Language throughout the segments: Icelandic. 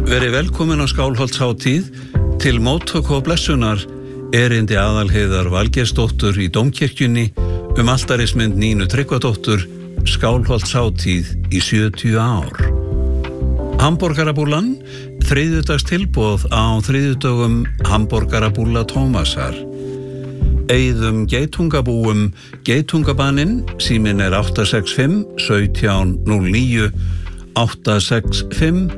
Verið velkomin á Skálholtshátíð til móttöku og blessunar erindi Aðalheiðar Valgeirsdóttur í Dómkirkjunni altarismynd Nínu Tryggvadóttur Skálholtshátíð í 70 ár. Hamborgarabúllan, þriðjudags tilboð á þriðjudögum Hamborgarabúlla Tómasar. Eyðum geitungabúum Geitungabaninn, síminn 865 1709, 865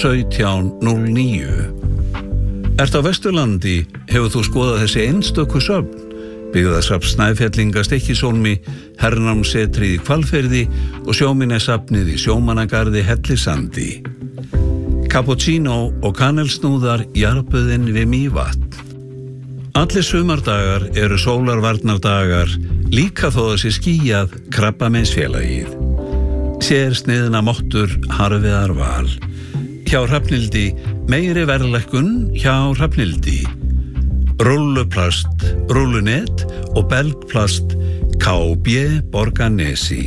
1709. Ert á Vesturlandi, hefur þú skoðað þessi einstöku söfn? Byggðasafn Snæfellinga Stykkishólmi, hernámssetrið í Hvalfirði og sjóminjasafnið í Sjómannagarði Hellisandi. Cappuccino og kanelsnúðar jarðböðin við Mývatn. Allir sumardagar eru sólarvarnardagar, líka þó það sé skýjað Krabbameinsfélagið. Sér sniðna mottur Harfiðar Val. Hjá Hrafnildi, meiri verðlækkun hjá Hrafnildi. Rúlluplast, rúllunet og belgplast KB Borgarnesi.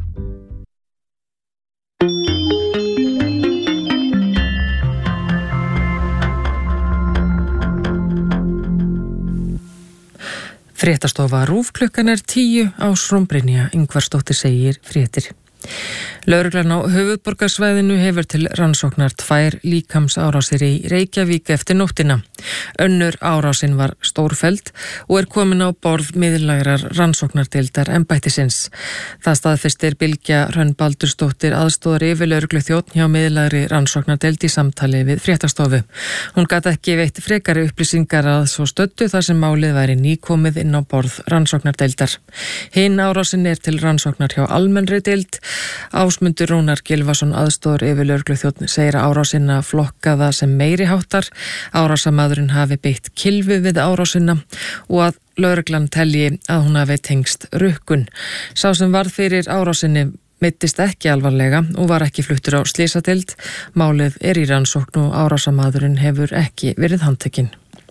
Fréttastofa RÚV klukkan 10 á Brynja Ingvarsdóttir segir fréttir. Lögreglan á höfuðborgarsvæðinu hefur til rannsóknar 2 líkamsárásir í Reykjavík eftir nóttina. Önnur árásin var stórfelld og komin á borð miðlægrar rannsóknardeildar embættisins. Það staðfestir Bylgja Hrönn Baldursdóttir aðstoðar yfirlögregluþjónn hjá miðlægri rannsóknardeild í samtali við fréttastofu. Hún gat ekki veitt frekari upplýsingar að svo stöddu þar sem málið væri nýkomið inn á borð rannsóknardeildar. Hinn árásin til rannsóknar hjá almennri deild. Ásmundur Rúnar Gylfason aðstoðar yfirlögregluþjónn segir árásina flokkaða sem meiri háttar. Árásamaðurinn hafi beitt kylfu við árásina og að lögreglan telji að hún hafi tengst rukkun. Sá sem varð fyrir árásinni meiddist ekki alvarlega og var ekki fluttur á slysadeild. Málið í rannsókn og árásamaðurinn hefur ekki verið handtekinn.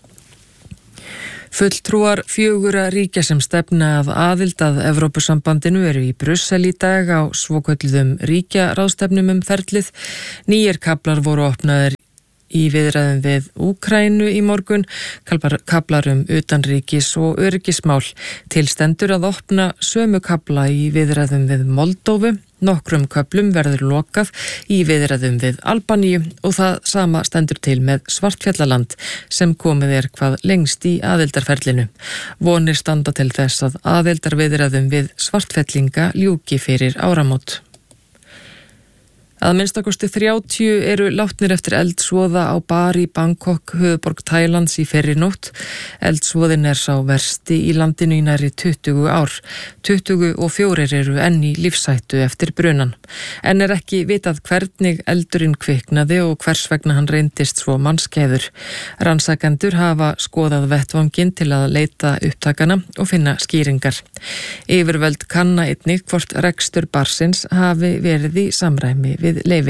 Fulltrúar 4 ríkja sem stefna að aðild að Evrópusambandinu eru í Brussel í dag á svokölluðum ríkjaráðstefnum ferlið. 9 kaflar voru opnaðir í viðræðum við Úkraínu í morgun, kaflar utanríkis og öryggismál. Til stendur að opna sömu kafla í viðræðum við Moldóvu. Nokkrum köflum verður lokað í viðræðum við Albaníu og það sama stendur til með Svartfjallaland sem komið hvað lengst í aðildarferlinu. Vonir standa til þess að aðildarviðræðum við Svartfellinga ljúki fyrir áramót. Að minnstakosti 30 eru látnir eftir eldsvoða á bar í Bangkok, höfuðborg Tælands í fyrrinótt. Eldsvoðin sá versti í landinu í nærri 20 ár. 24 eru enn í lífshættu eftir brunan. En ekki vitað hvernig eldurinn kviknaði og hvers vegna hann reyndist svo mannskæður. Rannsakendur hafa skoðað vettvanginn til að leita upptakana og finna skýringar. Yfirvöld kanna einnig hvort rekstur barsins hafi verið í samræmi við leyfi.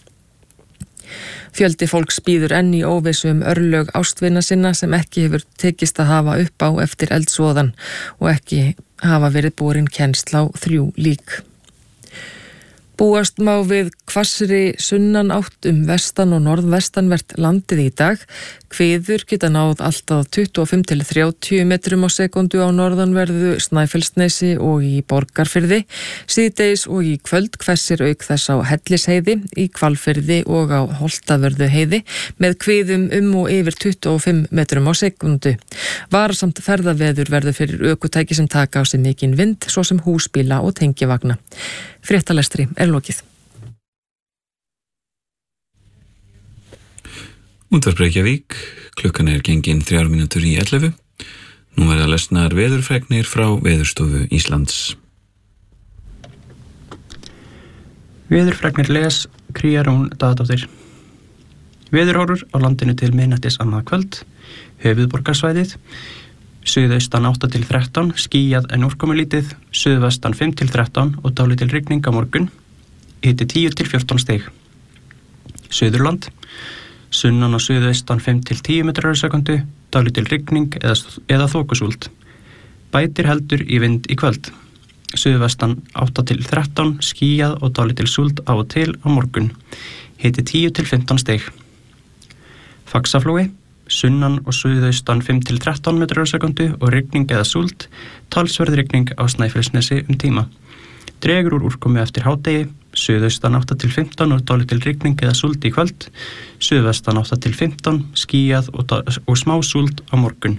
Fjöldi fólks bíður enn í óvissu örlög ástvina sinna sem ekki hefur tekist að hafa upp á eftir eldsvoðan og ekki hafa verið borin kennsl á 3 lík. Búast má við hvassri sunnanátt vestan og norðvestanvert landið í dag. Hviður geta náð alltaf 25 til 30 metrum á sekundu á norðanverðu Snæfellsnesi og í Borgarfirði. Síðdegis og í kvöld hvessir auk þess á Hellisheiði, í Hvalfirði og á Holtavörðuheiði með hviðum og yfir 25 metrum á sekundu. Varasamt ferðaveður verður fyrir ökutæki sem taka á sig mikinn vind, svo sem húsbíla og tengivagna. Fréttalestri lokið. Útvarp Reykjavík, klukkan gengin 3 mínútur í 11. Nú verða lesnar veðurfregnir frá Veðurstofu Íslands. Veðurfregnir les Kríarún Daðadóttir. Veðurhorfur á landinu til miðnættis annað kvöld. Höfuðborgarsvæðið. Suðaustan 8 til 13, skýjað en úrkomulítið. Suðvestan 5 til 13 og dálítil rigning á morgun. Hiti 10 til 14 stig. Suðurland. Sunnan og suðaustan 5 til 10 metrar á sekundu, dálítil rigning eða þokusúld. Bætir heldur í vind í kvöld. Suðvestan 8 til 13, skýjað og dálítil súld á og til á morgun. Hiti 10 til 15 stig. Faxaflói, sunnan og suðaustan 5-13 metrar á sekundu og rigning eða súld, talsverð rigning á Snæfellsnesi tíma. Dregur úr úrkomu eftir hádegi, suðaustan 8-15 og dálítil rigning eða súld í kvöld, suðvestan 8-15, skýjað og smá súld á morgun.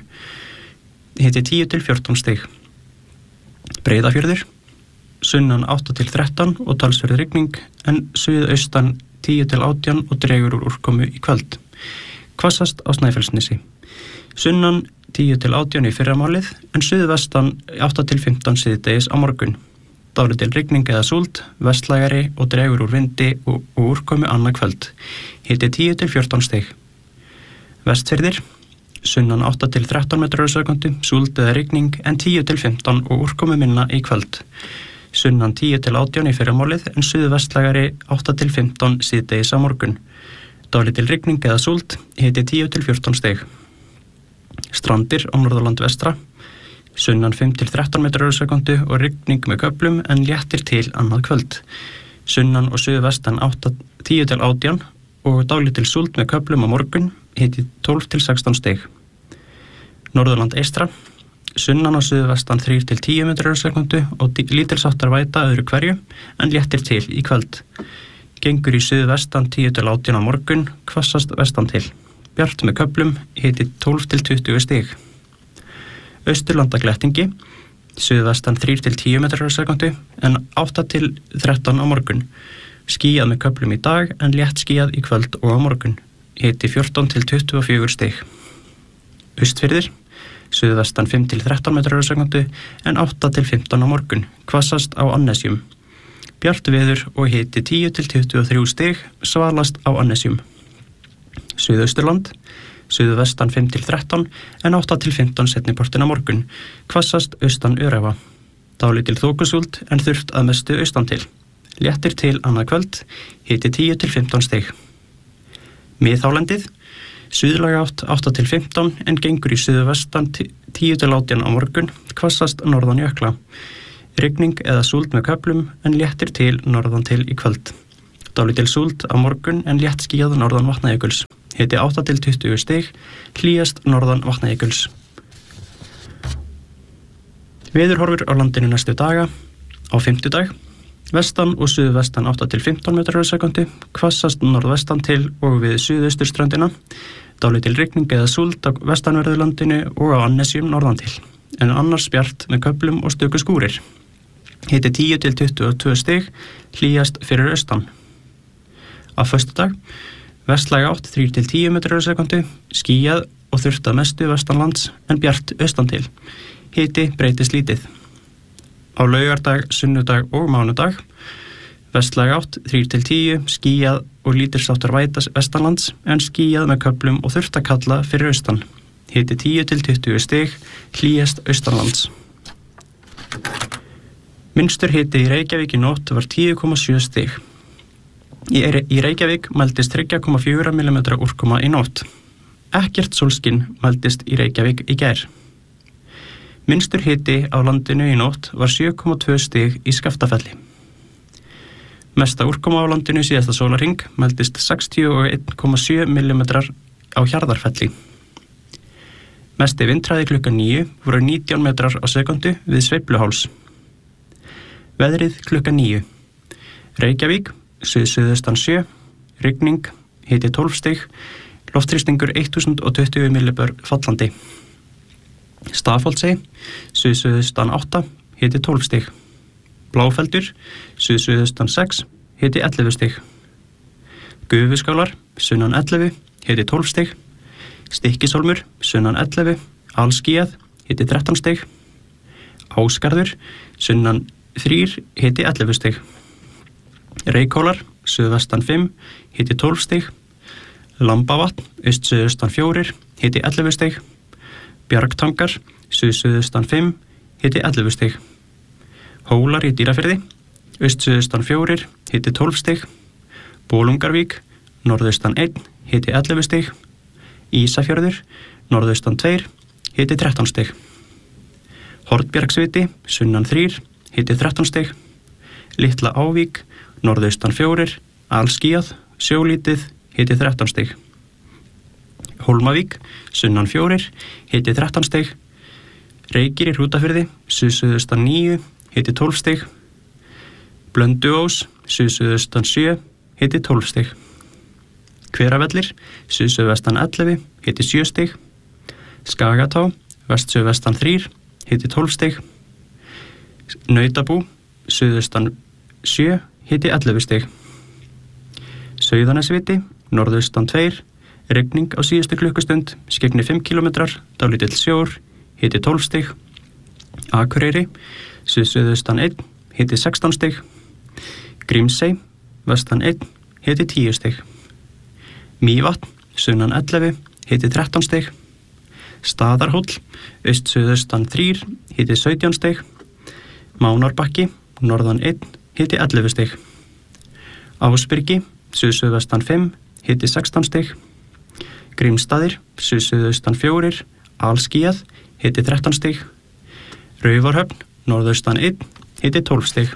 Hiti 10-14 stig. Breiðafjörður, sunnan 8-13 og talsverð rigning en suðaustan 10-18 og dregur úr úrkomu í kvöld. Hvassast á Snæfellsnesi. Sunnan 10-18 í fyrramálið en suðvestan 8-15 síðdegis á morgun. Dálítil rigning eða súld, vestlægari og dregur úr vindi og úrkomu annað kvöld. Hiti 10-14 stig. Vestfirðir, sunnan 8-13 metrar á sekundu, súld eða rigning en 10-15 og úrkomu minna í kvöld. Sunnan 10-18 í fyrramálið en suðvestlægari 8-15 síðdegis á morgun. Dálítil rigning eða súld, hiti 10-14 stig. Strandir á Norðurland vestra, sunnan 5-13 metrar á sekundu og rigning með köflum en léttir til annað kvöld. Sunnan og suðvestan 10-18 og dálítil súld með köflum á morgun, hiti 12-16 stig. Norðurland eystra, sunnan og suðvestan 3-10 metrar á sekundu og lítilsháttar væta öðru hverju en léttir til í kvöld. Gengur í suðvestan 10-18 á morgun, hvassast vestan til. Bjart með köflum, hiti 12-20 stig. Austurlandaglettingi, suðvestan 3-10 metrar á sekundu en 8-13 á morgun. Skýjað með köflum í dag en létt skýjað í kvöld og á morgun. Hiti 14-24 stig. Austfirðir, suðvestan 5-13 metrar á sekundu en 8-15 á morgun. Hvassast á Annesjum. Bjart veður og hiti 10-23 stig, svalast á Annesjum. Suðausturland, suðvestan 5-13 en 8-15 seinnipartinn á morgun. Hvassast austan Öræfa. Dálítil þokusúld en þurrt að mestu austan til. Léttir til annað kvöld, hiti 10-15 stig. Miðhálendið, suðlæga átt 8-15 en gengur í suðvestan 10-18 á morgun. Hvassast norðan jökla. Rigning eða súld með köflum en léttir til norðan til í kvöld. Dálítil súld á morgun en létt skýjað norðan Vatnajökuls. Hiti 8-20 stig, hlýjast norðan Vatnajökuls. Veðurhorfur á landinu næstu daga. Á fimmtudag, vestan og suðvestan 8-15 metrar á sekundu, hvassast norðvestan til og við suðausturströndina. Dálítil rigning eða súld á vestanverðu landinu og á Annesjum norðan til, en annars bjart með köflum og stöku skúrir. Hiti 10-22 stig, hlýjast fyrir austan. Á föstudag, vestlæga átt 3-10 metrar á sekundu, skýjað og þurrt að mestu vestanlands en bjart austan til. Hiti breytist lítið. Á laugardag, sunnudag og mánudag, vestlæga átt 3-10, skýjað og lítilsháttar væta vestanlands en skýjað með köflum og þurrt að kalla fyrir austan. Hiti 10-20 stig, hlýjast austanlands. Minnstur hiti í Reykjavík í nótt var 10,7 stig. Í Reykjavík mældist 3,4 mm úrkoma í nótt. Ekkert sólskin mældist í Reykjavík í gær. Minnstur hiti á landinu í nótt var 7,2 stig í Skaftafelli. Mesta úrkoma á landinu síðasta sólarhring mældist 61,7 mm á Hjarðarfelli. Mesti vindhraði klukkan 9 voru 19 metrar á sekundu við Sveifluháls. Veðrið klukkan 9. Reykjavík, suðsuðaustan 7, rigning, hiti 12 stig, loftþrýstingur 1020 millibör fallandi. Stafholtshei, suðsuðaustan 8, hiti 12 stig. Bláfeldur, suðsuðaustan 6, hiti 11 stig. Gufuskálar, sunnan 11, hiti 12 stig. Stykkishólmur, sunnan 11, alskýjað, hiti 13 stig. Ásgarður, sunnan 3, hiti 11 stig. Reykhólar, suðvestan 5, hiti 12 stig. Lambavatn, austsuðaustan 4, hiti 11 stig. Bjargtangar, suðsuðaustan 5, hiti 11 stig. Hólar í Dýrafirði, austsuðaustan 4, hiti 12 stig. Bolungarvík, norðaustan 1, hiti 11 stig. Ísafjörður, norðaustan 2, hiti 13 stig. Hornbjargsviti, sunnan 3, hiti 13 stig. Litla Ávík, norðaustan 4, alskýjað, sjólítið, hiti 13 stig. Hólmavík, sunnan 4, hiti 13 stig. Reykir í Hrútafirði, suðsuðaustan 9, hiti 12 stig. Blönduós, suðsuðaustan 7, hiti 12 stig. Hveravellir, suðsuðvestan 11, hiti 7 stig. Skagatá, vestsuðvestan 3, hiti 12 stig. Nautabú, suðaustan 7, hiti 11 stig. Sauðanesviti, norðaustan 2, rigning á síðustu klukkustund, skyggni 5 km, dálítill sjór, hiti 12 stig. Akureyri, suðsuðaustan 1, hiti 16 stig. Grímsey, vestan 1, hiti 10 stig. Mývatn, sunnan 11, hiti 13 stig. Staðarhóll, austsuðaustan 3, hiti 17 stig. Mánárbakki, norðan 1, hiti 11 stig. Ásbyrgi, suðsuðvestan 5, hiti 16 stig. Grímsstaðir, suðsuðaustan 4, alskýjað, hiti 13 stig. Raufarhöfn, norðaustan 1, hiti 12 stig.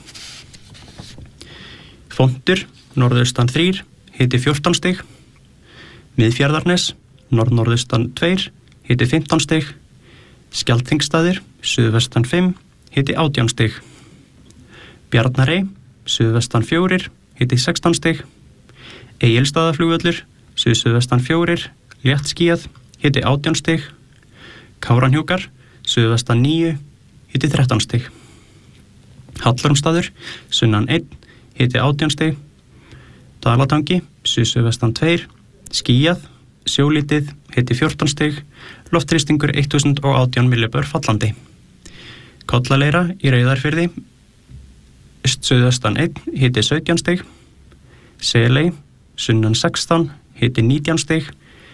Fontur, norðaustan 3, hiti 14 stig. Miðfjarðarnes, norðnorðaustan 2, hiti 15 stig. Skjaldþingsstaðir, suðvestan 5, hiti 18 stig. Bjarnarey, suðvestan 4, hiti 16 stig. Egilsstaðaflugvöllur, suðvestan 4, létt skýjað, hiti 18 stig. Kárahnjúkar, suðvestan 9, hiti 13 stig. Hallormsstaður, sunnan 1, hiti 18 stig. Dalatangi, suðvestan 2, skýjað, sjólítið, hiti 14 stig. Loftþrýstingur 1018 millibör fallandi. Kollaleira í Reyðarfirði, suðvestan 1, hiti 17 stig. Seley, sunnan 16, hiti 19 stig.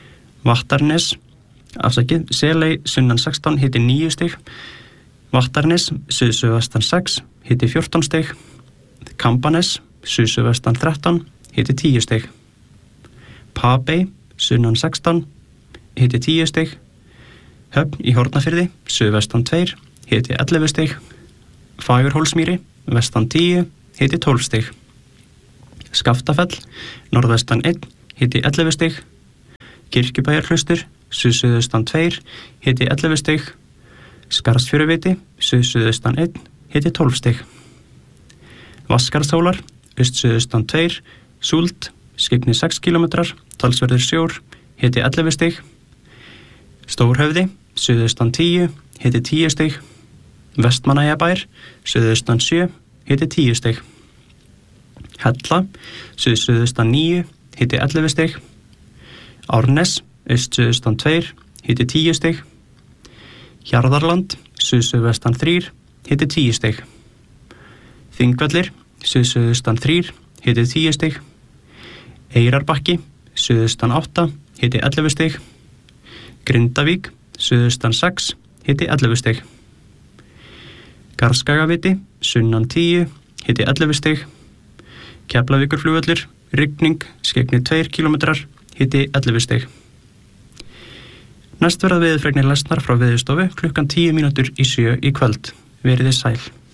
Seley, sunnan 16, hiti 9 stig. Vattarnes, suðvestan 6, hiti 14 stig. Kambanes, suðvestan 13, hiti 10 stig. Papey, sunnan 16, hiti 10 stig. Höfn í Hornafirði, suðvestan 2, hiti 11 stig. Fagurhólsmýri, vestan 10, hiti 12 stig. Skaftafell, norðvestan 1, hiti 11 stig. Kirkjubæjarklaustur, suðsuðaustan 2, hiti 11 stig. Skarðsfjöruviti, suðsuðaustan 1, hiti 12 stig. Vatnskarðshólar, austsuðaustan 2, súld, skyggni 6 km, talsverður sjór, hiti 11 stig. Stórhöfði, suðaustan 10, hiti 10 stig. Vestmannaeyjabær, suðaustan 7, hiti 10 stig. Hella, suðsuðaustan 9, hiti 11 stig. Árnes, austsuðaustan 2, hiti 10 stig. Hjarðarland, suðsuðvestan 3, hiti 10 stig. Þingvellir, suðsuðaustan 3, hiti 10 stig. Eyrarbakki, suðaustan 8, hiti 11 stig. Grindavík, suðaustan 6, hiti 11 stig. Garðskagaviti, sunnan 10, hiti 11 stig. Keflavíkurflugvöllur, rigning, skyggni 2 km, hiti 11 stig. Næst verða veðurfregnir lesnar frá Veðurstofu klukkan 10 mínútur í 7 í kvöld. Verið þið sæl.